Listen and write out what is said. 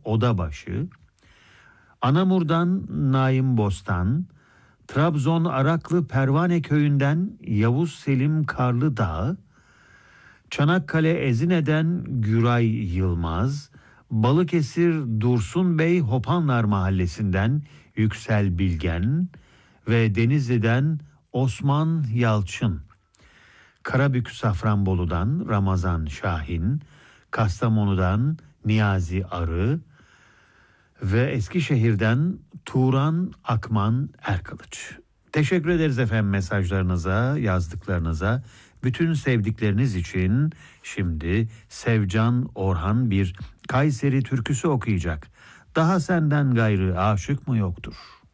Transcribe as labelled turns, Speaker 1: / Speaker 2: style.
Speaker 1: Odabaşı, Anamur'dan Naim Bostan, Trabzon Araklı Pervane Köyü'nden Yavuz Selim Karlıdağ, Çanakkale Ezine'den Güray Yılmaz, Balıkesir Dursun Bey Hopanlar Mahallesi'nden Yüksel Bilgen ve Denizli'den Osman Yalçın, Karabük Safranbolu'dan Ramazan Şahin, Kastamonu'dan Niyazi Arı ve Eskişehir'den Turan Akman Erkılıç. Teşekkür ederiz efendim mesajlarınıza, yazdıklarınıza. Bütün sevdikleriniz için şimdi Sevcan Orhan bir Kayseri türküsü okuyacak. Daha senden gayrı aşık mı yoktur?